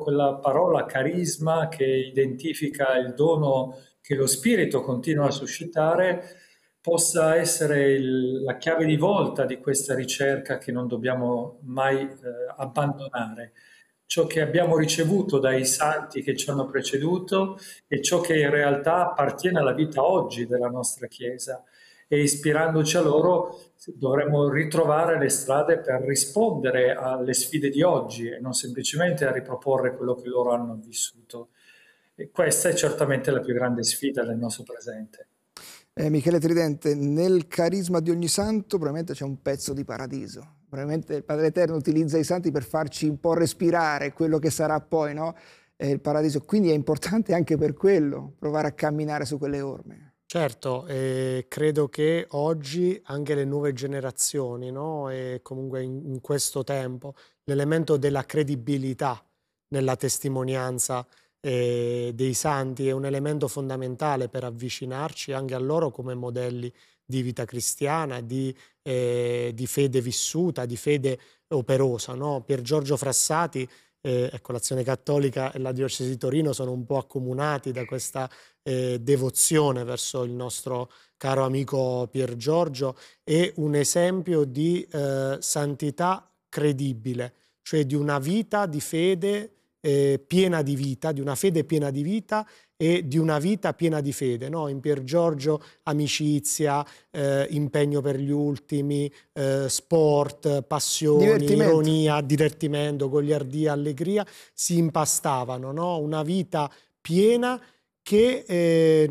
quella parola carisma che identifica il dono che lo Spirito continua a suscitare, possa essere la chiave di volta di questa ricerca che non dobbiamo mai abbandonare. Ciò che abbiamo ricevuto dai santi che ci hanno preceduto e ciò che in realtà appartiene alla vita oggi della nostra Chiesa. E ispirandoci a loro dovremmo ritrovare le strade per rispondere alle sfide di oggi e non semplicemente a riproporre quello che loro hanno vissuto. E questa è certamente la più grande sfida del nostro presente. Michele Tridente, nel carisma di ogni santo probabilmente c'è un pezzo di paradiso. Probabilmente il Padre Eterno utilizza i santi per farci un po' respirare quello che sarà poi, no? Il paradiso. Quindi è importante anche per quello provare a camminare su quelle orme. Certo, credo che oggi anche le nuove generazioni, no? E comunque in questo tempo, l'elemento della credibilità nella testimonianza dei santi è un elemento fondamentale per avvicinarci anche a loro come modelli di vita cristiana, di fede vissuta, di fede operosa, no? Pier Giorgio Frassati, ecco, l'Azione Cattolica e la Diocesi di Torino sono un po' accomunati da questa devozione verso il nostro caro amico Pier Giorgio, è un esempio di santità credibile, cioè di una vita di fede piena di vita, di una fede piena di vita e di una vita piena di fede, no? In Pier Giorgio amicizia, impegno per gli ultimi, sport, passioni, ironia, divertimento, goliardia, allegria, si impastavano, no? Una vita piena che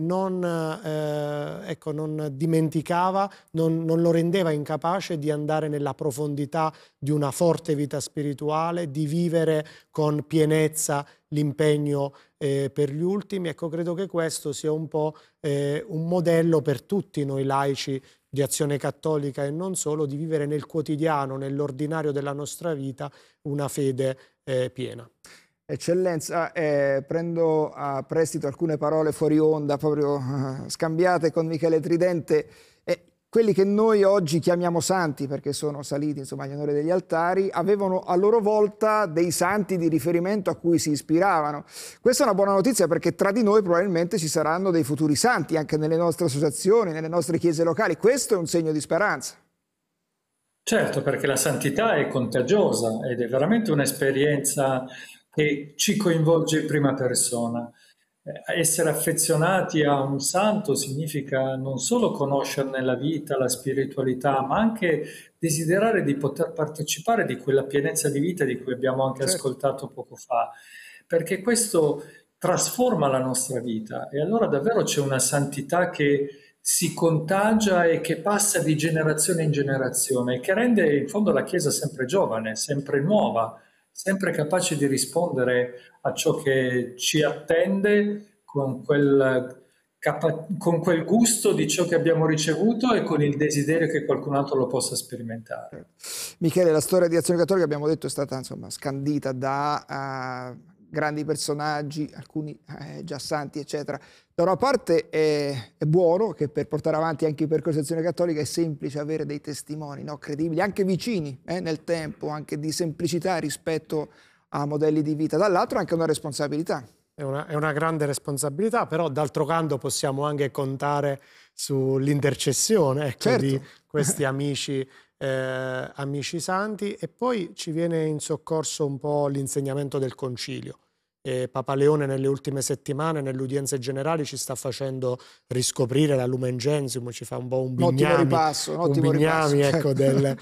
ecco, non dimenticava, non lo rendeva incapace di andare nella profondità di una forte vita spirituale, di vivere con pienezza l'impegno per gli ultimi. Ecco, credo che questo sia un po' un modello per tutti noi laici di Azione Cattolica e non solo, di vivere nel quotidiano, nell'ordinario della nostra vita, una fede piena. Eccellenza, prendo a prestito alcune parole fuori onda, proprio scambiate con Michele Tridente. Quelli che noi oggi chiamiamo santi, perché sono saliti insomma agli onori degli altari, avevano a loro volta dei santi di riferimento a cui si ispiravano. Questa è una buona notizia perché tra di noi probabilmente ci saranno dei futuri santi, anche nelle nostre associazioni, nelle nostre chiese locali. Questo è un segno di speranza. Certo, perché la santità è contagiosa ed è veramente un'esperienza che ci coinvolge in prima persona. Essere affezionati a un santo significa non solo conoscerne la vita, la spiritualità, ma anche desiderare di poter partecipare di quella pienezza di vita di cui abbiamo anche ascoltato poco fa, perché questo trasforma la nostra vita e allora davvero c'è una santità che si contagia e che passa di generazione in generazione e che rende in fondo la Chiesa sempre giovane, sempre nuova, sempre capace di rispondere a ciò che ci attende con quel gusto di ciò che abbiamo ricevuto e con il desiderio che qualcun altro lo possa sperimentare. Michele, la storia di Azione Cattolica, abbiamo detto, è stata insomma scandita da grandi personaggi, alcuni già santi, eccetera. Da una parte è buono che per portare avanti anche i percorsi di Azione Cattolica è semplice avere dei testimoni, no? Credibili, anche vicini nel tempo, anche di semplicità rispetto a modelli di vita. Dall'altro anche una responsabilità. È una grande responsabilità, però d'altro canto possiamo anche contare sull'intercessione, ecco, certo, di questi amici santi. E poi ci viene in soccorso un po' l'insegnamento del Concilio. Papa Leone nelle ultime settimane, nelle udienze generali, ci sta facendo riscoprire la Lumen Gentium, ci fa un po' un bignami, ecco,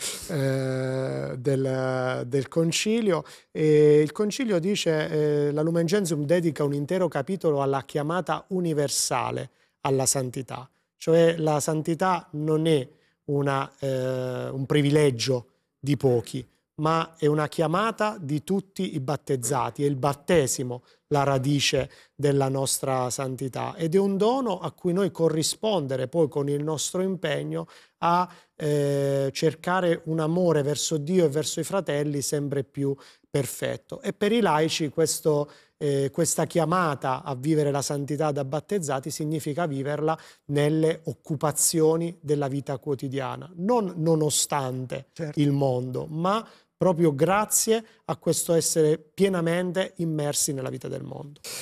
del Concilio. Il Concilio dice la Lumen Gentium dedica un intero capitolo alla chiamata universale alla santità, cioè la santità non è un privilegio di pochi, ma è una chiamata di tutti i battezzati, è il battesimo la radice della nostra santità ed è un dono a cui noi corrispondere poi con il nostro impegno a cercare un amore verso Dio e verso i fratelli sempre più perfetto. E per i laici questa chiamata a vivere la santità da battezzati significa viverla nelle occupazioni della vita quotidiana, non nonostante il mondo, ma proprio grazie a questo essere pienamente immersi nella vita del mondo.